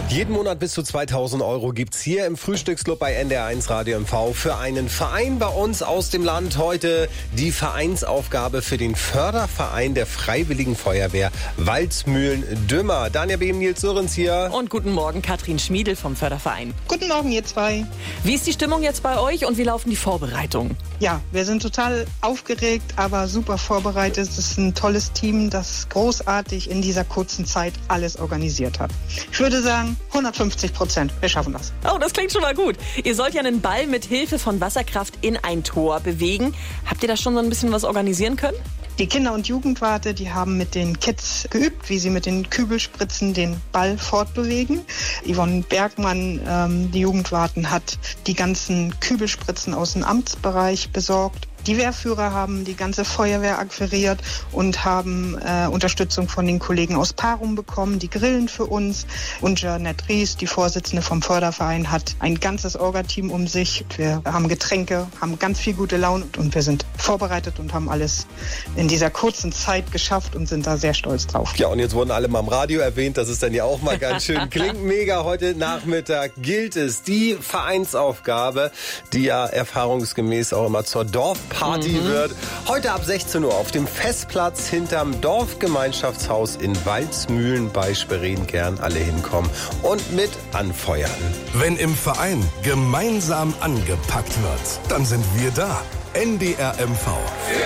Jeden Monat bis zu 2.000 € gibt's hier im Frühstücksclub bei NDR1 Radio MV für einen Verein bei uns aus dem Land. Heute die Vereinsaufgabe für den Förderverein der Freiwilligen Feuerwehr Waldmühlen-Dümmer. Daniel Behm, Nils Sörens hier. Und guten Morgen, Katrin Schmiedel vom Förderverein. Guten Morgen, ihr zwei. Wie ist die Stimmung jetzt bei euch und wie laufen die Vorbereitungen? Ja, wir sind total aufgeregt, aber super vorbereitet. Es ist ein tolles Team, das großartig in dieser kurzen Zeit alles organisiert hat. Ich würde sagen, 150%. Wir schaffen das. Oh, das klingt schon mal gut. Ihr sollt ja einen Ball mit Hilfe von Wasserkraft in ein Tor bewegen. Habt ihr da schon so ein bisschen was organisieren können? Die Kinder- und Jugendwarte, die haben mit den Kids geübt, wie sie mit den Kübelspritzen den Ball fortbewegen. Yvonne Bergmann, die Jugendwarten, hat die ganzen Kübelspritzen aus dem Amtsbereich besorgt. Die Wehrführer haben die ganze Feuerwehr akquiriert und haben Unterstützung von den Kollegen aus Parum bekommen, die grillen für uns. Und Jeanette Ries, die Vorsitzende vom Förderverein, hat ein ganzes Orga-Team um sich. Wir haben Getränke, haben ganz viel gute Laune und wir sind vorbereitet und haben alles in dieser kurzen Zeit geschafft und sind da sehr stolz drauf. Ja, und jetzt wurden alle mal im Radio erwähnt, das ist dann ja auch mal ganz schön. Klingt mega. Heute Nachmittag gilt es, die Vereinsaufgabe, die ja erfahrungsgemäß auch immer zur Dorfparty wird. Heute ab 16 Uhr auf dem Festplatz hinterm Dorfgemeinschaftshaus in Waldmühlen bei Schwerin. Gern alle hinkommen und mit anfeuern. Wenn im Verein gemeinsam angepackt wird, dann sind wir da. NDR MV.